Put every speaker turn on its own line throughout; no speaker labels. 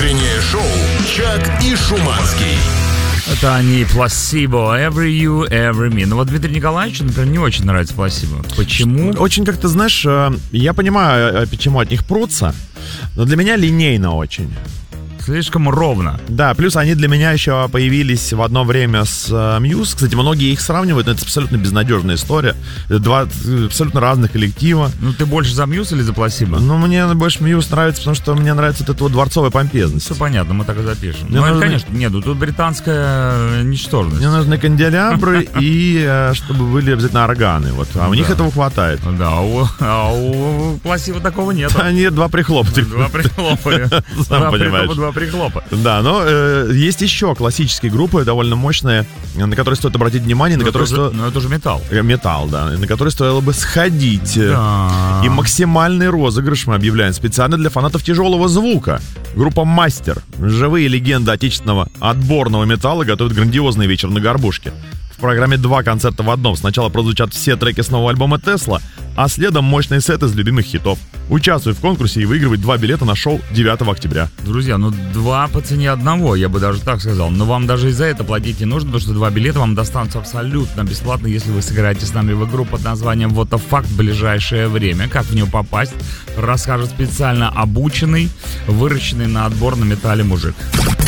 Утреннее шоу «Чак и Шуманский».
Это они, Placebo, Every You, Every Me. Ну вот Дмитрию Николаевичу, например, не очень нравится Placebo. Почему?
Очень, как ты знаешь, я понимаю, почему от них прутся, но для меня линейно очень.
Слишком ровно.
Да, плюс они для меня еще появились в одно время с Muse. Кстати, многие их сравнивают, но это абсолютно безнадежная история. Это два абсолютно разных коллектива.
Ну, ты больше за Muse или за Placebo?
Ну, мне больше Muse нравится, потому что мне нравится вот эта вот дворцовая помпезность.
Все понятно, мы так и запишем.
Мне
Ну,
нужны...
конечно, нет, тут британская ничтожность.
Мне нужны канделябры и чтобы были обязательно органы. Вот. А у них этого хватает.
Да, а у Placebo такого нет.
Они два прихлопа.
Два прихлопа.
Сам понимаешь.
Два прихлопа.
Да, но есть еще классические группы, довольно мощные, на которые стоит обратить внимание, на которые стоит...
Ну, это же металл.
Металл, да, на которые стоило бы сходить.
Да.
И максимальный розыгрыш мы объявляем специально для фанатов тяжелого звука. Группа «Мастер». Живые легенды отечественного отборного металла готовят грандиозный вечер на Горбушке. В программе 2 концерта в одном. Сначала прозвучат все треки с нового альбома «Тесла», а следом мощный сет из любимых хитов. Участвуй в конкурсе и выигрывай 2 билета на шоу 9 октября.
Друзья, ну 2 по цене одного, я бы даже так сказал. Но вам даже и за это платить не нужно, потому что 2 билета вам достанутся абсолютно бесплатно, если вы сыграете с нами в игру под названием «Вот a Fact» в ближайшее время. Как в нее попасть, расскажет специально обученный, выращенный на отборном металле мужик.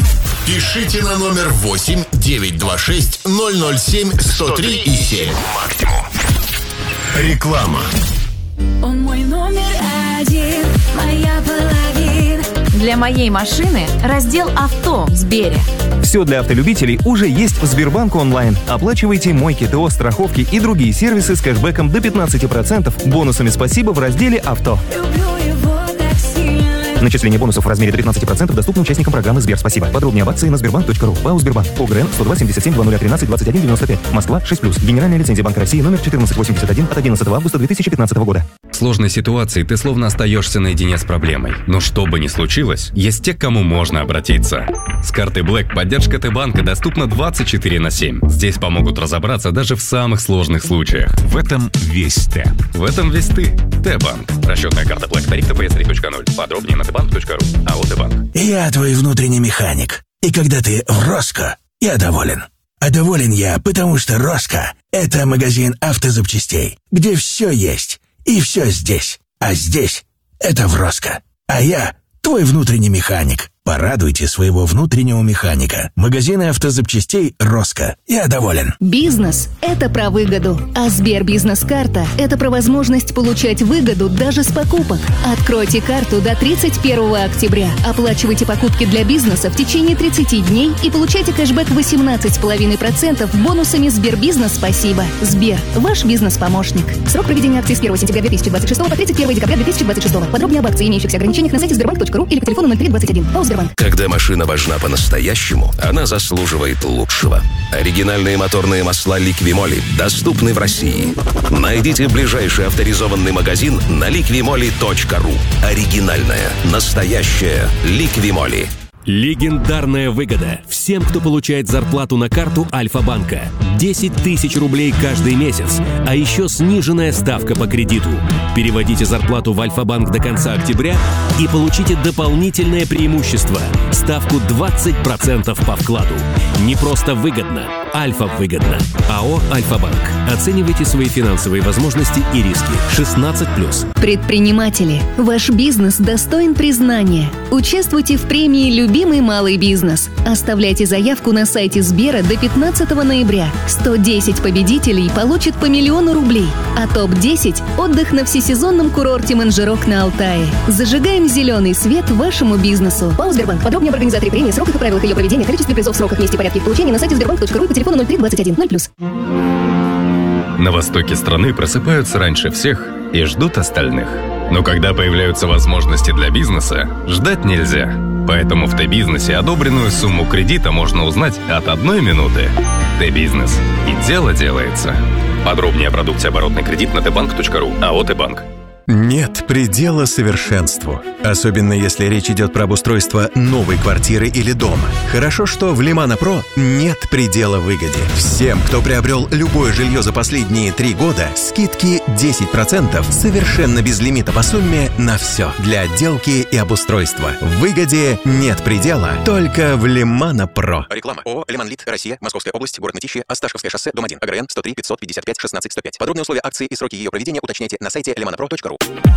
Пишите на номер 8 926 007 103 и 7. Максимум. Реклама.
Он мой номер 1, моя половина.
Для моей машины раздел «Авто» в Сбере.
Все для автолюбителей уже есть в Сбербанк онлайн. Оплачивайте мойки, ТО, страховки и другие сервисы с кэшбэком до 15%. Бонусами «Спасибо» в разделе «Авто».
Люблю его так сильно.
Начисление бонусов в размере до 15% доступно участникам программы «Сбер Спасибо». Подробнее об акции на sberbank.ru. ПАО «Сбербанк». ОГРН 102 77 2013 21 95. Москва 6+. Генеральная лицензия Банка России номер 1481 от 11 августа 2015 года.
В сложной ситуации ты словно остаешься наедине с проблемой. Но что бы ни случилось, есть те, к кому можно обратиться. С картой Black поддержка Т-банка доступна 24/7. Здесь помогут разобраться даже в самых сложных случаях.
В этом весь Т.
В этом весь ты. Т-банк. Расчетная карта Black. Тариф ТПС 3.0. Подробнее на tbank.ru. АО Т-банк.
Я твой внутренний механик. И когда ты в Роско, я доволен. А доволен я, потому что Роско – это магазин автозапчастей, где все есть и все здесь. А здесь – это в Роско. А я твой внутренний механик. Порадуйте своего внутреннего механика. Магазины автозапчастей «Роско». Я доволен.
Бизнес – это про выгоду. А Сбер Бизнес-карта – это про возможность получать выгоду даже с покупок. Откройте карту до 31 октября. Оплачивайте покупки для бизнеса в течение 30 дней и получайте кэшбэк 18,5% бонусами Сбербизнес «Спасибо». Сбер – ваш бизнес-помощник. Срок проведения акции с 1 сентября 2026 по 31 декабря 2026. Подробнее об акции и имеющихся ограничениях на сайте sberbank.ru или по телефону 0321. ПАО «Сбербанк».
Когда машина важна по-настоящему, она заслуживает лучшего. Оригинальные моторные масла Liqui-Moly доступны в России. Найдите ближайший авторизованный магазин на liqui-moly.ru. Оригинальная, настоящая Liqui-Moly.
Легендарная выгода всем, кто получает зарплату на карту Альфа-банка. 10 тысяч рублей каждый месяц, а еще сниженная ставка по кредиту. Переводите зарплату в Альфа-банк до конца октября и получите дополнительное преимущество – ставку 20% по вкладу. Не просто выгодно, Альфа-выгодно. АО «Альфа-банк». Оценивайте свои финансовые возможности и риски. 16+.
Предприниматели, ваш бизнес достоин признания. Участвуйте в премии «Любимый малый бизнес». Оставляйте заявку на сайте Сбера до 15 ноября. 110 победителей получат по 1 000 000 рублей. А топ-10 – отдых на всесезонном курорте Манжерок на Алтае. Зажигаем зеленый свет вашему бизнесу. ПАО «Сбербанк». Подробнее об организаторе премии, сроках и правилах ее проведения, количестве призов, сроках, месте и порядке их получения на сайте sberbank.ru и по телефону 0321 0+.
На востоке страны просыпаются раньше всех и ждут остальных. Но когда появляются возможности для бизнеса, ждать нельзя. Поэтому в Т-бизнесе одобренную сумму кредита можно узнать от 1 минуты. Т-бизнес. И дело делается. Подробнее о продукте оборотный кредит на tbank.ru. АО Т-банк.
Нет предела совершенству. Особенно если речь идет про обустройство новой квартиры или дома. Хорошо, что в Лимана Про нет предела выгоде. Всем, кто приобрел любое жилье за последние 3 года, скидки 10% совершенно без лимита по сумме на все. Для отделки и обустройства. В выгоде нет предела, только в Лимана Про.
Реклама. ООО «Лиманлит. Россия. Московская область. Город Мытищи. Осташковское шоссе. Дом 1. АГРН 103 555 16 105. Подробные условия акции и сроки ее проведения уточняйте на сайте limanapro.ru.